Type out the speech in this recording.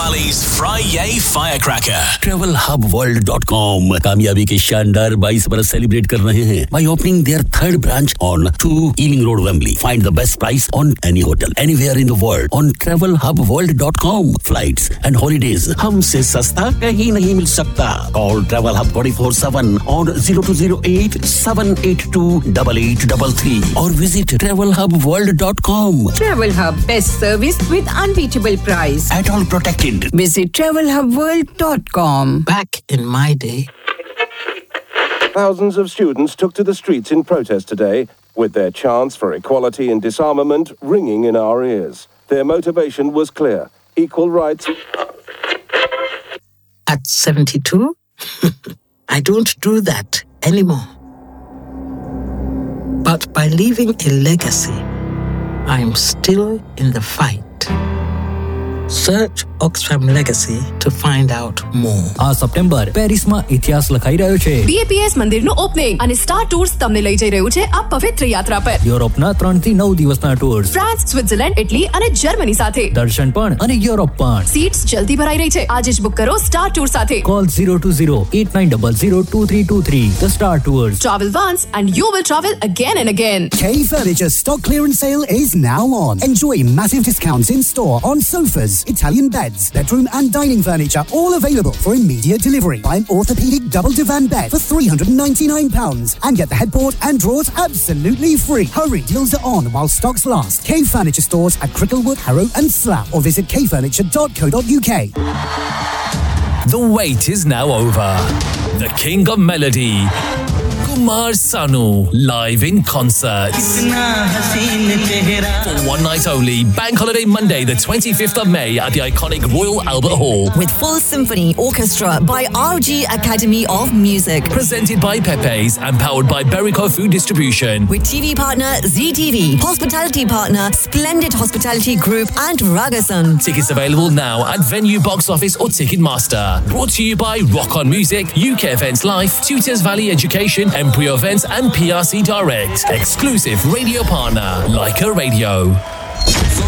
Valley's Friday Firecracker. TravelHubWorld.com कामयाबी के शानदार 22 बरस सेलिब्रेट कर रहे हैं by opening their third branch on 2 Ealing Road, Wembley. Find the best price on any hotel anywhere in the world on TravelHubWorld.com. Flights and holidays हमसे सस्ता कहीं नहीं मिल सकता. Call Travel Hub 24/7 on 0208 782 8833 or visit TravelHubWorld.com. Travel Hub, best service with unbeatable price. At all protected. Visit TravelHubWorld.com. Back in my day, thousands of students took to the streets in protest today, with their chants for equality and disarmament ringing in our ears. Their motivation was clear: equal rights. At 72, I don't do that anymore. But by leaving a legacy, I'm still in the fight. Search Oxfam Legacy to find out more. આ September પેરિસમાં ઇતિહાસ લખાઈ રહ્યો છે. BAPS મંદિરનું opening અને star tours તમને લઈ જઈ રહ્યું છે આ પવિત્ર યાત્રા પર. યુરોપના 3 થી 9 દિવસના ટૂર્સ. ફ્રાન્સ, સ્વિટ્ઝરલેન્ડ, ઇટલી અને જર્મની સાથે. દર્શન પણ અને યુરોપ પણ. સીટ્સ જલ્દી ભરાઈ રહી છે. આજે જ બુક કરો સ્ટાર ટૂર સાથે. Call 020-8900-2323. The Star Tours. Travel once and you will travel again and again. K Furniture stock clearance sale is now on. Enjoy massive discounts in store on sofas, Italian beds, bedroom and dining furniture, all available for immediate delivery. Buy an orthopedic double divan bed for £399 and get the headboard and drawers absolutely free. Hurry, deals are on while stocks last. K Furniture stores at Cricklewood, Harrow and Slough or visit kfurniture.co.uk. The wait is now over. The King of Melody, Kumar Sanu, live in concert. For one night only, Bank Holiday Monday, the 25th of May at the iconic Royal Albert Hall. With full symphony orchestra by RG Academy of Music. Presented by Pepe's and powered by Berico Food Distribution. With TV partner ZTV, hospitality partner Splendid Hospitality Group and Ragasan. Tickets available now at Venue Box Office or Ticketmaster. Brought to you by Rock On Music, UK Events Life, Tutors Valley Education, Embryo Events and PRC Direct. Exclusive radio partner, Leica Radio.